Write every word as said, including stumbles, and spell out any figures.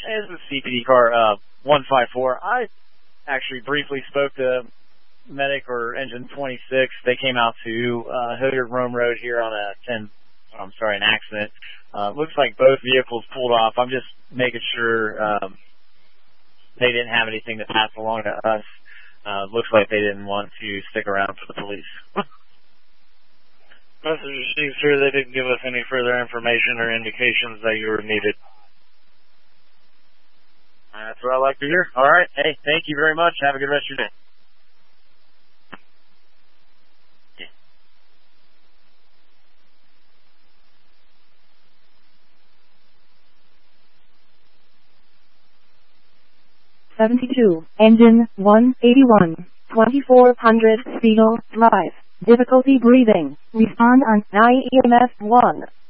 Hey, this is C P D car uh, one five four. I actually briefly spoke to medic or engine twenty-six. They came out to uh, Hilliard Rome Road here on a ten. I'm sorry, an accident. Uh, looks like both vehicles pulled off. I'm just making sure um, they didn't have anything to pass along to us. Uh, looks like they didn't want to stick around for the police. Message received, sir. They didn't give us any further information or indications that you were needed. That's what I like to hear. All right. Hey, thank you very much. Have a good rest of your day. seventy-two, engine one eighty-one, twenty-four hundred Speedle Drive. Difficulty breathing. Respond on I E M F one.